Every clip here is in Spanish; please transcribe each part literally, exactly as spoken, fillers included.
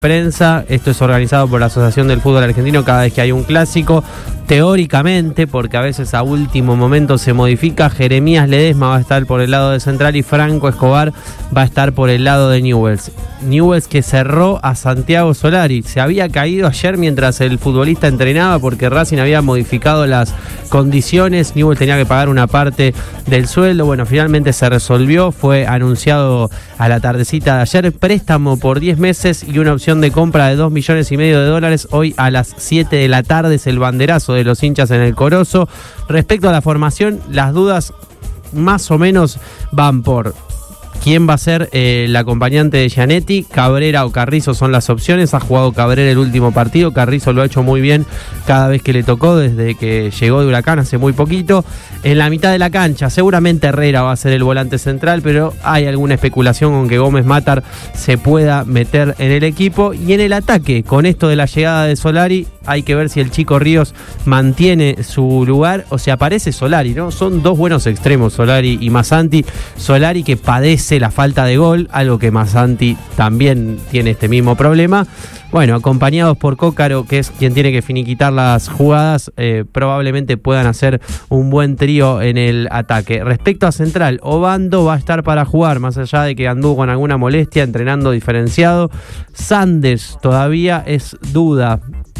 Prensa, esto es organizado por la Asociación del Fútbol Argentino cada vez que hay un clásico, teóricamente, porque a veces a último momento se modifica. Jeremías Ledesma va a estar por el lado de Central y Franco Escobar va a estar por el lado de Newell's. Newell's que cerró a Santiago Solari, se había caído ayer mientras el futbolista entrenaba porque Racing había modificado las condiciones, Newell's tenía que pagar una parte del sueldo, bueno, finalmente se resolvió, fue anunciado a la tardecita de ayer, préstamo por diez meses y una opción de compra de dos millones y medio de dólares. Hoy a las siete de la tarde es el banderazo de los hinchas en el Corozo. Respecto a la formación, las dudas más o menos van por quién va a ser eh, el acompañante de Gianetti. Cabrera o Carrizo son las opciones. Ha jugado Cabrera el último partido, Carrizo lo ha hecho muy bien cada vez que le tocó desde que llegó de Huracán hace muy poquito. En la mitad de la cancha seguramente Herrera va a ser el volante central, pero hay alguna especulación con que Gómez Matar se pueda meter en el equipo. Y en el ataque, con esto de la llegada de Solari, hay que ver si el Chico Ríos mantiene su lugar o se aparece Solari, ¿no? Son dos buenos extremos, Solari y Massanti. Solari que padece la falta de gol, algo que Massanti también tiene este mismo problema. Bueno, acompañados por Cócaro, que es quien tiene que finiquitar las jugadas, eh, probablemente puedan hacer un buen trío en el ataque. Respecto a Central, Obando va a estar para jugar, más allá de que anduvo con alguna molestia, entrenando diferenciado. Sandes todavía es duda.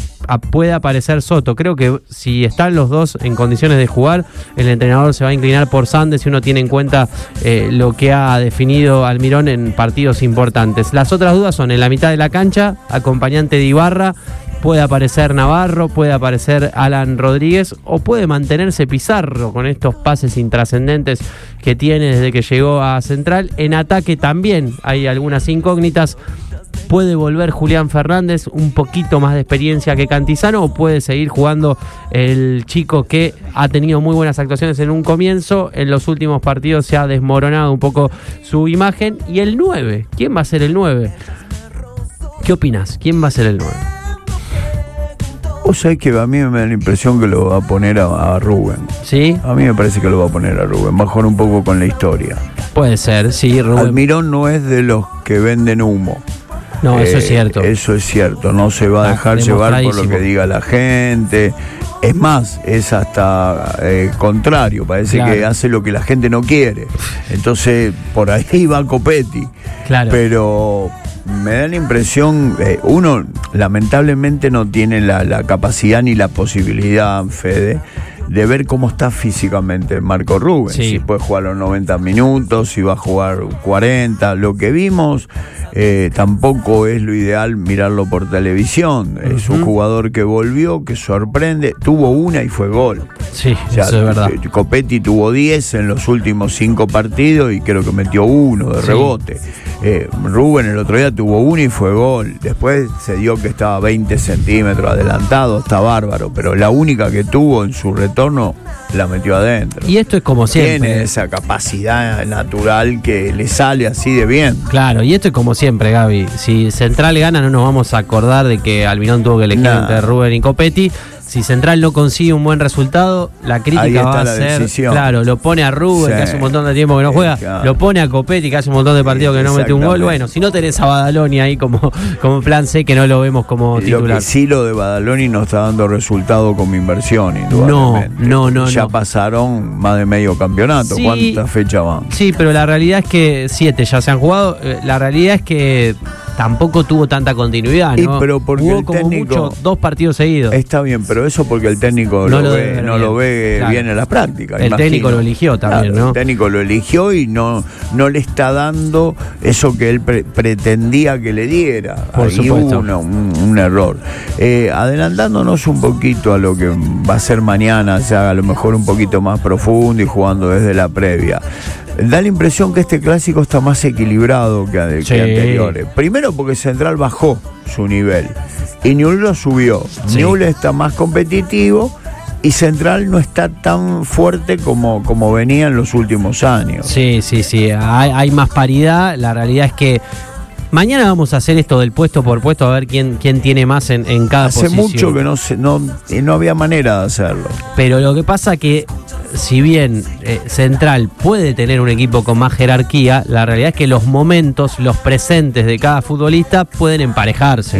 Puede aparecer Soto. Creo que si están los dos en condiciones de jugar, el entrenador se va a inclinar por Sandes si uno tiene en cuenta eh, lo que ha definido Almirón en partidos importantes. Las otras dudas son en la mitad de la cancha, acompañante de Ibarra, puede aparecer Navarro, puede aparecer Alan Rodríguez o puede mantenerse Pizarro con estos pases intrascendentes que tiene desde que llegó a Central. En ataque también hay algunas incógnitas. ¿Puede volver Julián Fernández, un poquito más de experiencia que Cantizano, o puede seguir jugando el chico que ha tenido muy buenas actuaciones en un comienzo? En los últimos partidos se ha desmoronado un poco su imagen. Y el nueve, ¿quién va a ser el nueve? ¿Qué opinas? ¿Quién va a ser el nueve? O sea, que a mí me da la impresión que lo va a poner a, a Rubén. ¿Sí? A mí me parece que lo va a poner a Rubén. Va a jugar un poco con la historia. Puede ser, sí, Rubén. Almirón no es de los que venden humo. No, eso eh, es cierto. Eso es cierto, no se va a dejar ah, llevar por lo que diga la gente. Es más, es hasta eh, contrario, parece claro. que hace lo que la gente no quiere. Entonces, por ahí va Copetti. Claro. Pero me da la impresión, eh, uno lamentablemente no tiene la, la capacidad ni la posibilidad, Fede, de ver cómo está físicamente Marco Rubén, sí. Si puede jugar los noventa minutos, si va a jugar cuarenta, lo que vimos eh, tampoco es lo ideal mirarlo por televisión, uh-huh. Es un jugador que volvió, que sorprende, tuvo una y fue gol. Sí, o sea, eso es verdad. Copetti tuvo diez en los últimos cinco partidos y creo que metió uno de sí. rebote. Eh, Rubén el otro día tuvo uno y fue gol, después se dio que estaba veinte centímetros adelantado, está bárbaro, pero la única que tuvo en su retorno la metió adentro. Y esto es como siempre. Tiene esa capacidad natural que le sale así de bien. Claro, y esto es como siempre, Gaby. Si Central gana, no nos vamos a acordar de que Almirón tuvo que elegir nah. entre Rubén y Copetti. Si Central no consigue un buen resultado, la crítica va a ser, decisión. Claro, lo pone a Rubén, sí. que hace un montón de tiempo que no juega, claro. Lo pone a Copetti, que hace un montón de partidos que no mete un gol. Bueno, si no tenés a Badaloni ahí como, como plan C, que no lo vemos como titular. Lo que sí, lo de Badaloni no está dando resultado como inversión, No, no, no. Ya no. pasaron más de medio campeonato. Sí, ¿cuántas fechas van? Sí, pero la realidad es que siete ya se han jugado. La realidad es que tampoco tuvo tanta continuidad, ¿no? Y pero porque Hubo el como técnico, mucho dos partidos seguidos. Está bien, pero eso porque el técnico no lo, lo ve, no lo ve claro. bien en la práctica. El imagino. técnico lo eligió también, claro, ¿no? El técnico lo eligió y no, no le está dando eso que él pre- pretendía que le diera. Por Ahí supuesto. hubo una, un, un error. Eh, adelantándonos un poquito a lo que va a ser mañana, ya a lo mejor un poquito más profundo y jugando desde la previa. Da la impresión que este clásico está más equilibrado que, sí. que anteriores. Primero porque Central bajó su nivel y Newell's lo subió. Sí. Newell's está más competitivo y Central no está tan fuerte como, como venía en los últimos años. Sí, sí, sí. Hay, hay más paridad. La realidad es que mañana vamos a hacer esto del puesto por puesto, a ver quién, quién tiene más en, en cada Hace posición. Hace mucho que no, se, no, no había manera de hacerlo. Pero lo que pasa que si bien eh, Central puede tener un equipo con más jerarquía, la realidad es que los momentos, los presentes de cada futbolista pueden emparejarse.